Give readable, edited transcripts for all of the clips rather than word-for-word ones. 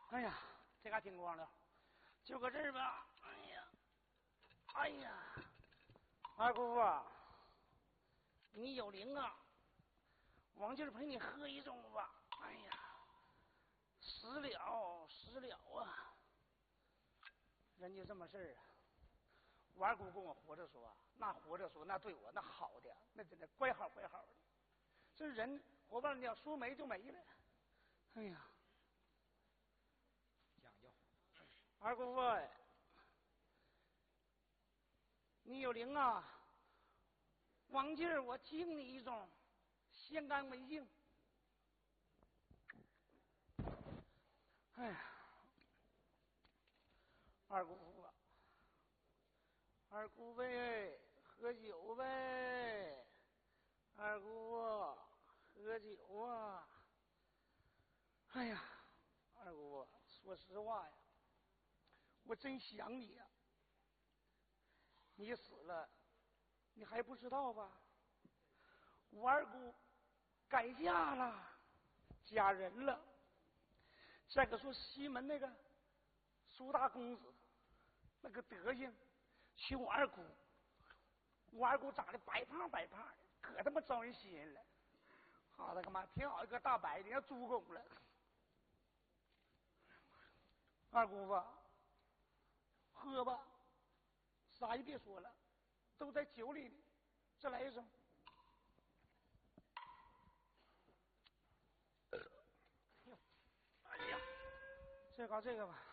哎呀，这嘎挺光了，就搁这儿吧。哎呀，二姑父，你有灵啊！王劲儿陪你喝一盅吧。哎呀，死了啊！人就这么事儿啊。我二姑跟我活着说，那对我那好的，那真的乖好的。这人活半了，说没就没了。哎呀， 讲究。 二姑父，你有灵啊！王劲儿，我敬你一盅，先干为敬。哎呀，二姑父啊，二姑呗，喝酒呗，二姑喝酒啊！哎呀，二姑，说实话呀，我真想你呀。你死了，你还不知道吧？我二姑改嫁了，嫁人了。再可说西门那个苏大公子，那个德行，娶我二姑。我二姑长得白胖的，可他妈招人吸引了。好的，干嘛挺好一个大白的，像猪狗了。二姑父，喝吧，啥也别说了，都在酒里呢。再来一盅。哎呀，这搞这个吧。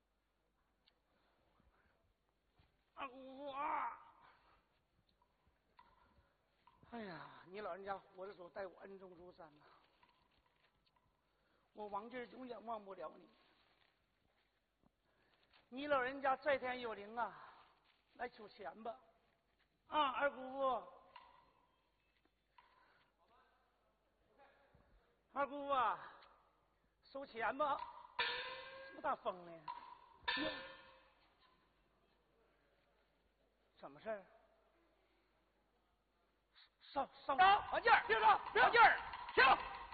二姑父啊！哎呀，你老人家活着时候待我恩重如山呐，我王劲儿永远忘不了你。你老人家在天有灵啊，来取钱吧。啊，二姑父，二姑父啊，收钱吧。这么大风呢？什么事儿？上王劲儿， 别上！ 王劲儿，停！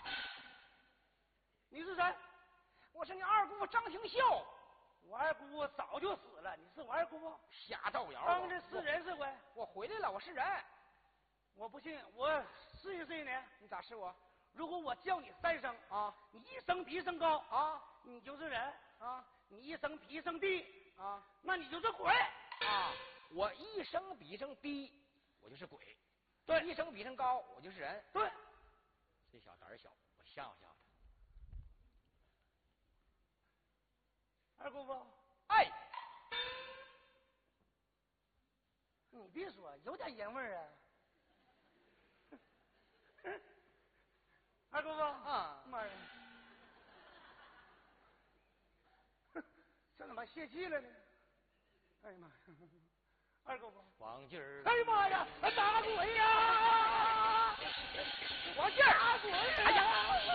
你是谁？ 我是你二姑父张廷孝。 我二姑父早就死了，你是我二姑父？ 瞎造谣！ 当这是人是鬼？ 我回来了，我是人。 我不信，我试一试你。 你咋试我？ 如果我叫你3声啊， 你一声比一声高啊， 你就是人啊； 你一声比一声低啊， 那你就是鬼啊。我一声比一声低，我就是鬼； 对， 一声比一声高，我就是人。 对， 这小胆小，我吓唬吓唬他。二姑父， 哎， 你别说，有点人味儿啊。二姑父啊， 妈呀，这怎么泄气了呢？哎呀妈呀！二姑父， 王劲儿， 哎呀妈呀，打鬼呀！ 王劲儿， 打鬼呀！ 哎呀，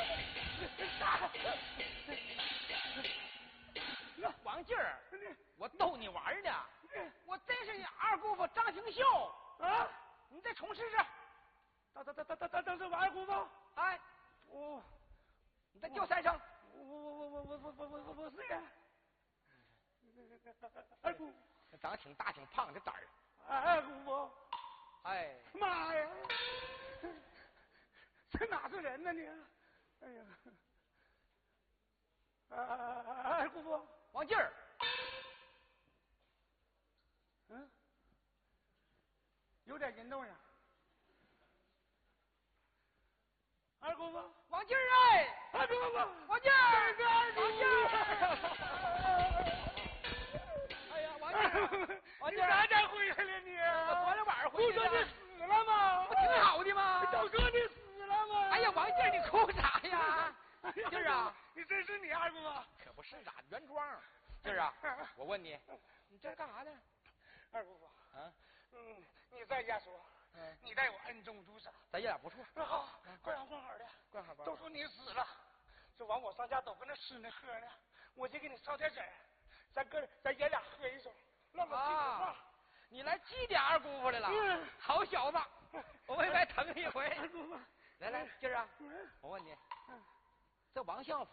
王劲儿，我逗你玩呢，我真是你二姑父张廷孝啊！ 你再重试试。 等是我二姑父。 哎，你再叫3声。 我是呀。二姑， 长得挺大挺胖的胆儿。 二姑父， 哎， 妈呀，这哪是人呢你？哎呀，二姑父， 王劲儿， 嗯，有点人动呀。二姑父， 王劲儿哎， 二姑父， 王劲儿， 王劲儿， 哎呀，王劲儿，王劲儿， 你啥时候回来了你？ 我昨天晚上回不去的。 说你死了吗？ 不挺好的吗？ 都说你死了吗？ 哎呀，王劲儿，你哭啥呀？劲儿啊， 你这是你二姑父？ 可不是咋原装。劲儿啊，我问你，你这是干啥呢？ 二姑父， 啊， 你在家说，你待我恩重如山， 咱爷俩不错。 好，怪好的， 怪好。 都说你死了，这完我上家都跟那吃呢喝呢，我就给你烧点纸，咱爷俩喝一盅，唠唠心里话。 你来祭奠二姑父来了，好小子，我也该疼一回。 二姑父， 来，劲儿啊，我问你，这王相府